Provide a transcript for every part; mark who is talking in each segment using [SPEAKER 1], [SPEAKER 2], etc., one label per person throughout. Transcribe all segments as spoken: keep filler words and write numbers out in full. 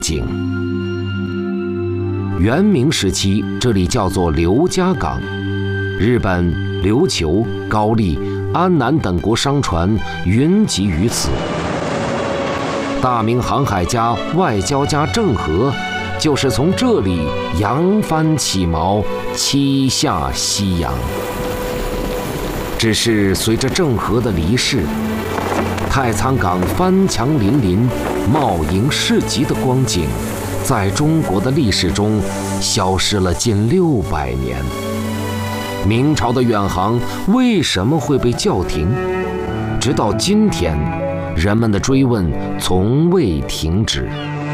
[SPEAKER 1] 景。元明时期，这里叫做刘家港，日本、琉球、高丽、安南等国商船云集于此。大明航海家、外交家郑和，就是从这里扬帆起锚，七下西洋。只是随着郑和的离世，太仓港帆墙粼粼、贸盈市集的光景，在中国的历史中消失了近六百年。明朝的远航为什么会被叫停？直到今天，人们的追问从未停止。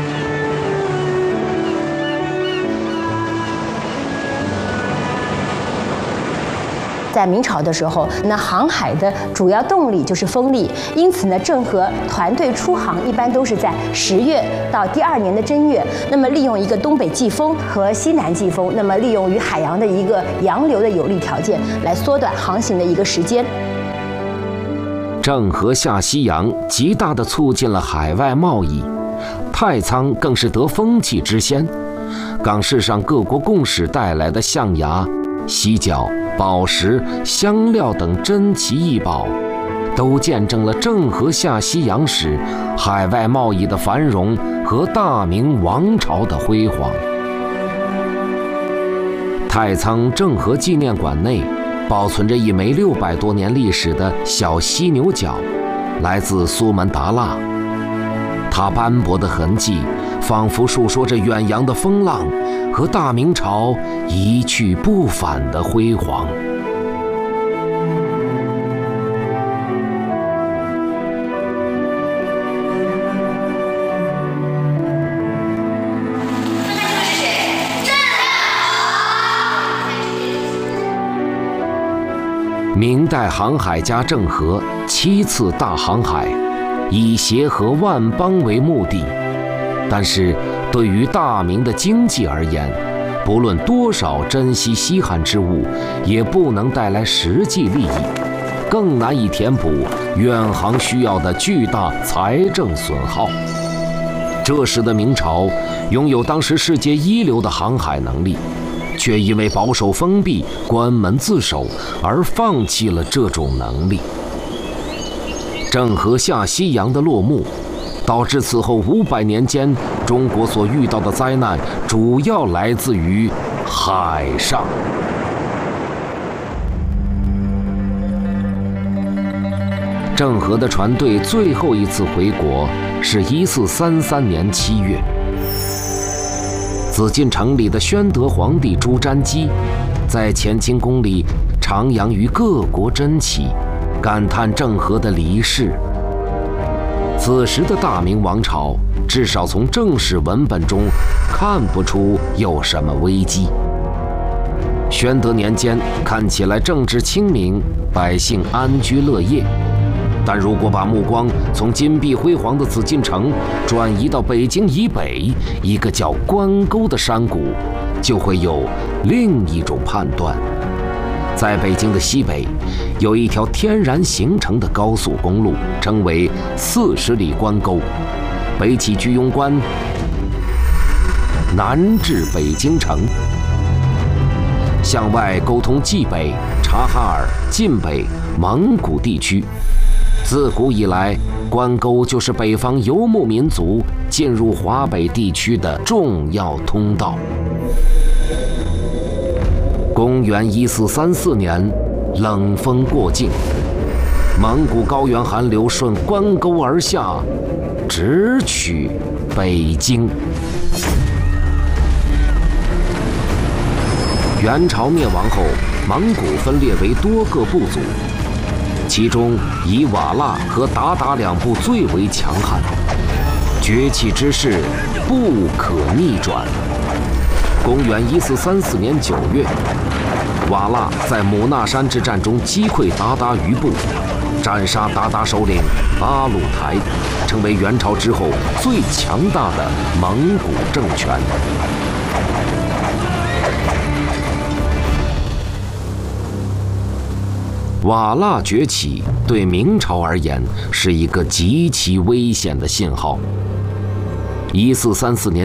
[SPEAKER 2] 在明朝的时候，那航海的主要动力就是风力，因此呢，郑和团队出航一般都是在十月到第二年的正月。那么利用一个东北季风和西南季风，那么利用于海洋的一个洋流的有利条件，来缩短航行的一个时间。
[SPEAKER 1] 郑和下西洋，极大地促进了海外贸易，太仓更是得风气之先。港市上各国贡使带来的象牙、犀角、宝石、香料等珍奇异宝，都见证了郑和下西洋时海外贸易的繁荣和大明王朝的辉煌。太仓郑和纪念馆内保存着一枚六百多年历史的小犀牛角，来自苏门答腊。它斑驳的痕迹，仿佛述说着远洋的风浪和大明朝一去不返的辉煌。明代航海家郑和七次大航海，以协和万邦为目的。但是，对于大明的经济而言，不论多少珍稀稀罕之物，也不能带来实际利益，更难以填补远航需要的巨大财政损耗。这时的明朝拥有当时世界一流的航海能力，却因为保守封闭、关门自守而放弃了这种能力。郑和下西洋的落幕，导致此后五百年间中国所遇到的灾难主要来自于海上。郑和的船队最后一次回国是一四三三年七月。紫禁城里的宣德皇帝朱瞻基，在乾清宫里徜徉于各国珍奇，感叹郑和的离世。此时的大明王朝，至少从正史文本中看不出有什么危机。宣德年间看起来政治清明，百姓安居乐业。但如果把目光从金碧辉煌的紫禁城转移到北京以北一个叫关沟的山谷，就会有另一种判断。在北京的西北，有一条天然形成的高速公路，称为四十里关沟，北起居庸关，南至北京城，向外沟通冀北、察哈尔、晋北、蒙古地区。自古以来，关沟就是北方游牧民族进入华北地区的重要通道。公元一四三四年，冷风过境，蒙古高原寒流顺关沟而下，直取北京。元朝灭亡后，蒙古分裂为多个部族。其中以瓦剌和鞑靼两部最为强悍，崛起之势不可逆转。公元一四三四年九月，瓦剌在姆纳山之战中击溃鞑靼余部，斩杀鞑靼首领阿鲁台，成为元朝之后最强大的蒙古政权。瓦剌崛起对明朝而言是一个极其危险的信号。一四三四年